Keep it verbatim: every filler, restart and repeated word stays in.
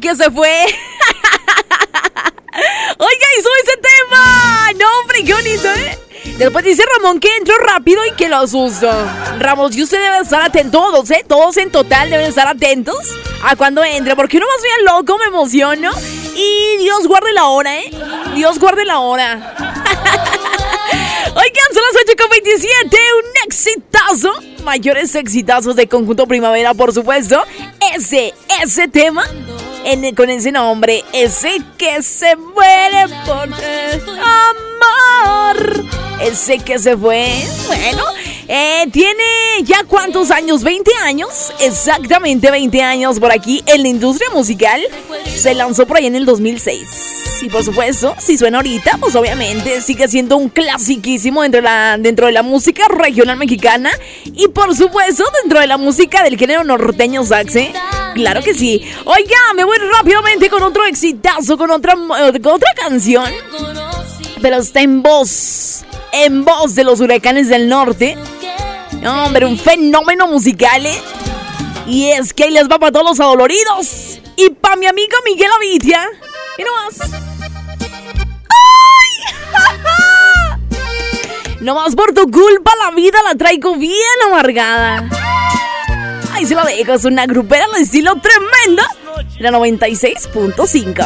que se fue. Oiga, hizo ese tema. No, hombre, qué bonito, ¿eh? Después dice Ramón que entró rápido y que lo asusto. Ramón, y usted debe estar atento, todos, ¿eh? Todos en total deben estar atentos a cuando entre, porque uno más bien loco, me emociono. Y Dios guarde la hora, ¿eh? Dios guarde la hora. Oigan, son las ocho con veintisiete, un exitazo. Mayores exitazos de Conjunto Primavera, por supuesto. Ese, ese tema, en, con ese nombre, ese que se muere por el amor. Ese que se fue, bueno, eh, tiene ya cuántos años, veinte años, exactamente veinte años por aquí en la industria musical. Se lanzó por ahí en el dos mil seis. Y por supuesto, si suena ahorita, pues obviamente sigue siendo un clasiquísimo dentro de la, dentro de la música regional mexicana. Y por supuesto, dentro de la música del género norteño saxe. Claro que sí. Oiga, me voy rápidamente con otro exitazo, con otra, con otra canción. Pero está en voz, en voz de los Huracanes del Norte. No, hombre, un fenómeno musical, ¿eh? Y es que ahí les va para todos los adoloridos. Y para mi amigo Miguel Avitia. Y no más. ¡Ay! No más por tu culpa la vida la traigo bien amargada. Ahí se la dejo, es una grupera al estilo tremenda. La noventa y seis punto cinco.